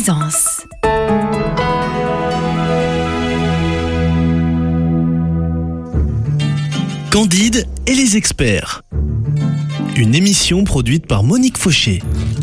Présence. Candide et les experts. Une émission produite par Monique Fauché.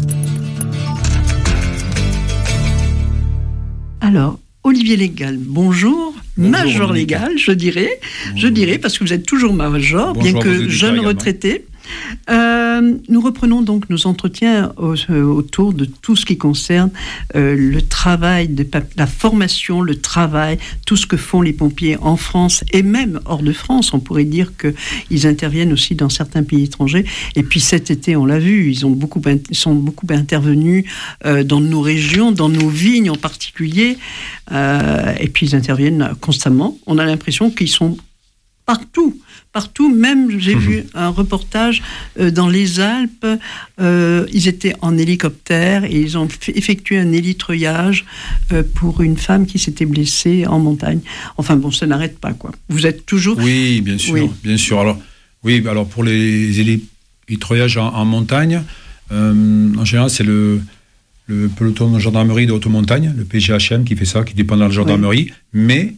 Alors, Olivier Légal, bonjour. Major Légal, je dirais, parce que vous êtes toujours major, bien que jeune retraité. Nous reprenons donc nos entretiens autour de tout ce qui concerne le travail, la formation, le travail, tout ce que font les pompiers en France et même hors de France. On pourrait dire qu'ils interviennent aussi dans certains pays étrangers. Et puis cet été, on l'a vu, ils sont beaucoup intervenus dans nos régions, dans nos vignes en particulier. Et puis ils interviennent constamment. On a l'impression qu'ils sont partout, même j'ai vu un reportage dans les Alpes, ils étaient en hélicoptère et ils ont effectué un hélitreuillage pour une femme qui s'était blessée en montagne. Enfin bon, ça n'arrête pas, quoi. Vous êtes toujours... Oui, bien sûr. Alors pour les hélitreuillages en montagne, en général c'est le peloton de gendarmerie de haute montagne, le PGHM qui fait ça, qui dépend de la gendarmerie, mais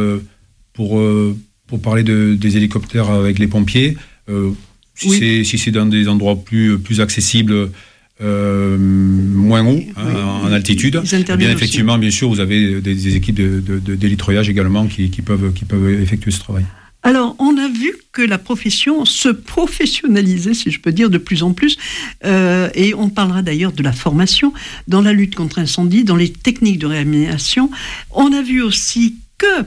pour parler des hélicoptères avec les pompiers, si c'est dans des endroits plus accessibles, moins haut, en altitude, bien effectivement, bien sûr, vous avez des équipes d'hélitreuillage également qui peuvent effectuer ce travail. Alors, on a vu que la profession se professionnalisait, si je peux dire, de plus en plus, et on parlera d'ailleurs de la formation dans la lutte contre l'incendie, dans les techniques de réanimation. On a vu aussi que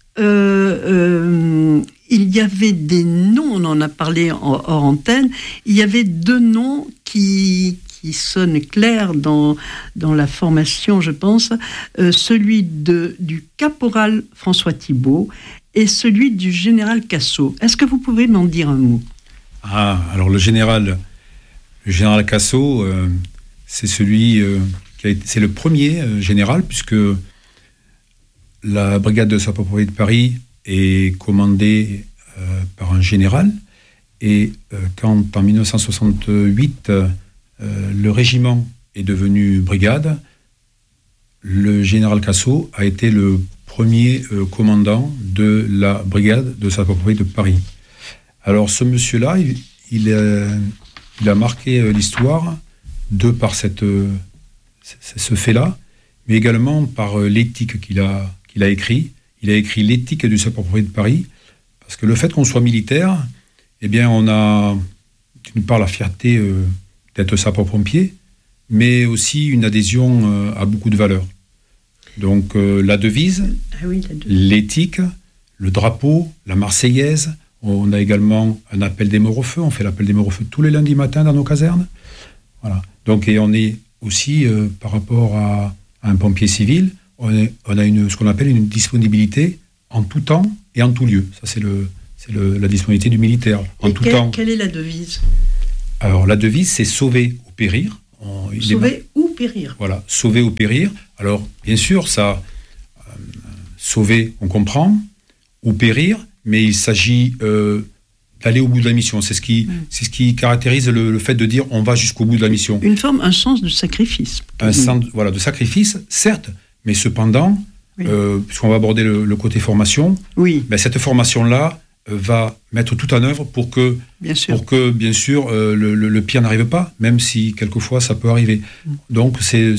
il y avait des noms, on en a parlé hors antenne, il y avait deux noms qui sonnent clairs dans la formation, je pense, celui du caporal François Thibault et celui du général Cassot. Est-ce que vous pouvez m'en dire un mot ? Alors le général Cassot, c'est celui c'est le premier général, puisque la brigade de sapeurs-pompiers de Paris est commandée par un général, et quand en 1968 le régiment est devenu brigade, le général Cassot a été le premier commandant de la brigade de sapeurs-pompiers de Paris. Alors ce monsieur-là, il a marqué l'histoire de par ce fait-là, mais également par l'éthique qu'il a écrit. Il a écrit l'éthique du sapeur-pompier de Paris, parce que le fait qu'on soit militaire, eh bien, on a d'une part la fierté d'être sapeur-pompier, mais aussi une adhésion à beaucoup de valeurs. Donc la devise, l'éthique, le drapeau, la Marseillaise. On a également un appel des morts au feu. On fait l'appel des morts au feu tous les lundis matins dans nos casernes. Voilà. Donc, et on est aussi, par rapport à un pompier civil, on a ce qu'on appelle une disponibilité en tout temps et en tout lieu. Ça, c'est la disponibilité du militaire. En tout temps. Quelle est la devise ? Alors, la devise, c'est sauver ou périr. Sauver ou périr. Voilà, sauver ou périr. Alors, bien sûr, sauver, on comprend, ou périr, mais il s'agit d'aller au bout de la mission. C'est ce qui caractérise le fait de dire on va jusqu'au bout de la mission. Un sens de sacrifice. Un sens de sacrifice, certes, mais cependant, puisqu'on va aborder le côté formation, cette formation-là va mettre tout en œuvre pour que, bien sûr, le pire n'arrive pas, même si quelquefois ça peut arriver. Donc c'est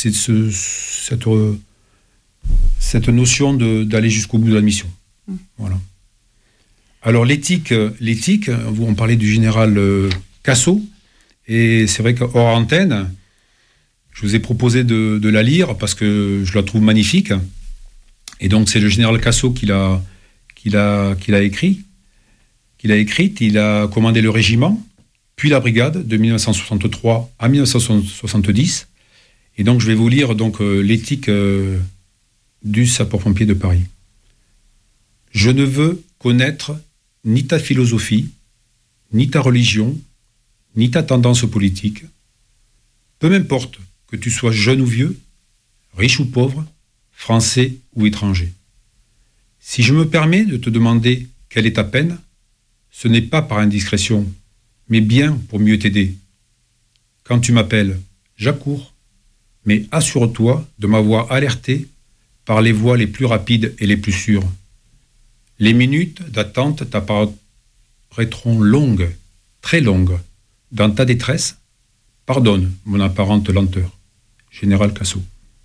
cette notion d'aller jusqu'au bout de la mission. Voilà. Alors l'éthique, on parlait du général Cassot, et c'est vrai qu'hors antenne, je vous ai proposé de la lire parce que je la trouve magnifique. Et donc c'est le général Cassot qu'il a écrite. Il a commandé le régiment, puis la brigade de 1963 à 1970. Et donc je vais vous lire l'éthique du sapeur-pompier de Paris. Je ne veux connaître ni ta philosophie, ni ta religion, ni ta tendance politique. Peu m'importe que tu sois jeune ou vieux, riche ou pauvre, français ou étranger. Si je me permets de te demander quelle est ta peine, ce n'est pas par indiscrétion, mais bien pour mieux t'aider. Quand tu m'appelles Jacour, mais assure-toi de m'avoir alerté par les voies les plus rapides et les plus sûres. Les minutes d'attente t'apparaîtront longues, très longues. Dans ta détresse, pardonne mon apparente lenteur. Général Cassot.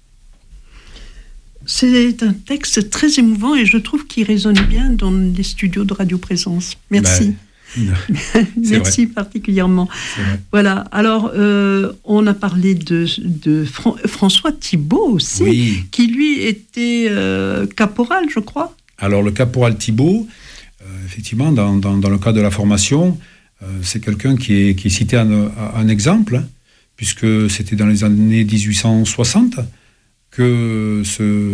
C'est un texte très émouvant et je trouve qu'il résonne bien dans les studios de Radio Présence. Merci. Merci particulièrement. Voilà. Alors, on a parlé de François Thibault aussi, oui, qui lui était caporal, je crois. Alors, le caporal Thibault, effectivement, dans le cadre de la formation, c'est quelqu'un qui est cité en exemple, hein, puisque c'était dans les années 1860 que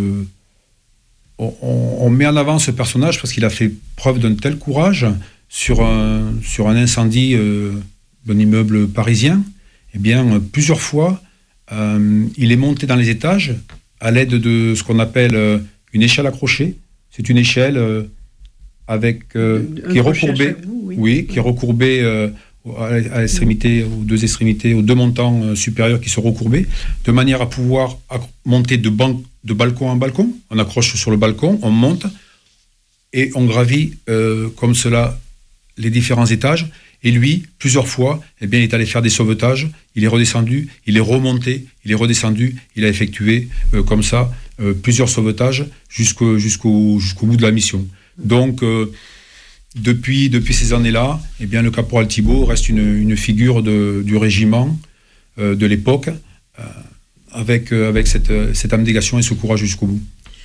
on met en avant ce personnage parce qu'il a fait preuve d'un tel courage sur un incendie d'un immeuble parisien. Eh bien, plusieurs fois, il est monté dans les étages à l'aide de ce qu'on appelle une échelle accrochée. C'est une échelle avec qui est recourbée, qui est recourbée à l'extrémité, aux deux extrémités, aux deux montants supérieurs qui sont recourbés, de manière à pouvoir monter de balcon en balcon. On accroche sur le balcon, on monte et on gravit comme cela les différents étages. Et lui, plusieurs fois, eh bien, il est allé faire des sauvetages, il est redescendu, il est remonté, il est redescendu, il a effectué comme ça plusieurs sauvetages jusqu'au bout de la mission. Donc, depuis ces années-là, eh bien, le caporal Thibault reste une figure du régiment de l'époque, avec cette abnégation et ce courage jusqu'au bout.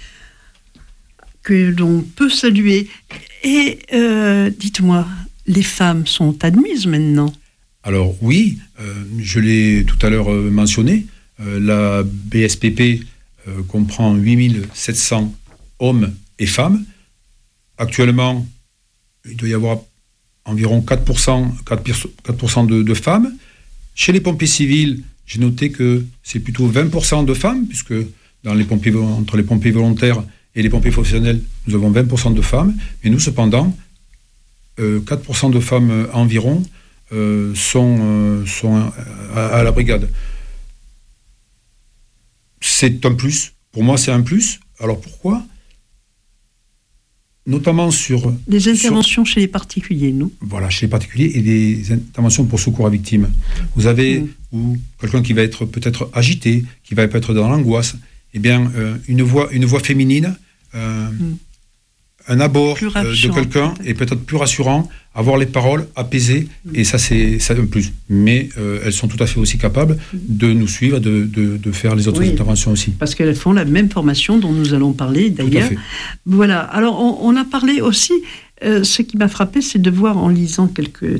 Que l'on peut saluer. Et dites-moi, les femmes sont admises maintenant? Alors oui, je l'ai tout à l'heure mentionné, la BSPP comprend 8700 hommes et femmes. Actuellement, il doit y avoir environ 4% de femmes. Chez les pompiers civils, j'ai noté que c'est plutôt 20% de femmes, puisque entre les pompiers volontaires et les pompiers professionnels, nous avons 20% de femmes. Mais nous, cependant, 4% de femmes environ sont à la brigade. C'est un plus. Pour moi, c'est un plus. Alors pourquoi ? Notamment sur... Des interventions chez les particuliers, non ? Voilà, chez les particuliers et des interventions pour secours à victimes. Vous avez ou quelqu'un qui va être peut-être agité, qui va être dans l'angoisse. Eh bien, une voix féminine, un abord de quelqu'un est peut-être plus rassurant, avoir les paroles apaisées, et ça c'est un plus. Mais elles sont tout à fait aussi capables de nous suivre, de faire les autres interventions aussi. Parce qu'elles font la même formation dont nous allons parler d'ailleurs. Tout à fait. Voilà, alors on a parlé aussi, ce qui m'a frappé, c'est de voir en lisant quelques